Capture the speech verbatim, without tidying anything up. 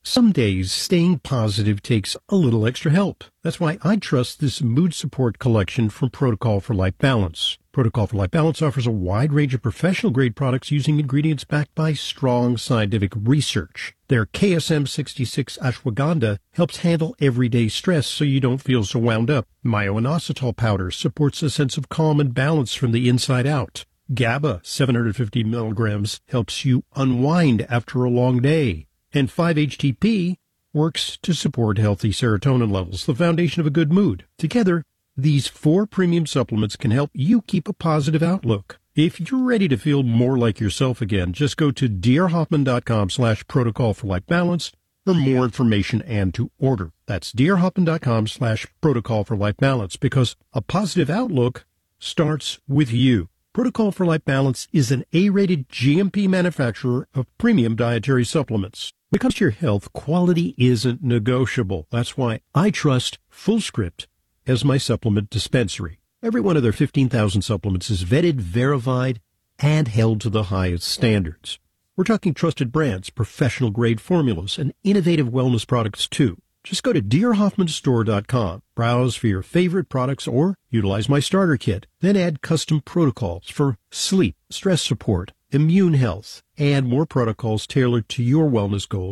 Some days, staying positive takes a little extra help. That's why I trust this mood support collection from Protocol for Life Balance. Protocol for Life Balance offers a wide range of professional-grade products using ingredients backed by strong scientific research. Their K S M sixty-six ashwagandha helps handle everyday stress so you don't feel so wound up. Myo-inositol powder supports a sense of calm and balance from the inside out. GABA, seven hundred fifty milligrams, helps you unwind after a long day. And five H T P works to support healthy serotonin levels, the foundation of a good mood. Together, these four premium supplements can help you keep a positive outlook. If you're ready to feel more like yourself again, just go to drhoffman.com slash protocol for life balance for more information and to order. That's drhoffman.com slash protocol for life balance, because a positive outlook starts with you. Protocol for Life Balance is an A-rated G M P manufacturer of premium dietary supplements. When it comes to your health, quality isn't negotiable. That's why I trust FullScript as my supplement dispensary. Every one of their fifteen thousand supplements is vetted, verified, and held to the highest standards. We're talking trusted brands, professional-grade formulas, and innovative wellness products, too. Just go to dear hoffman store dot com, browse for your favorite products, or utilize my starter kit. Then add custom protocols for sleep, stress support, immune health, and more protocols tailored to your wellness goals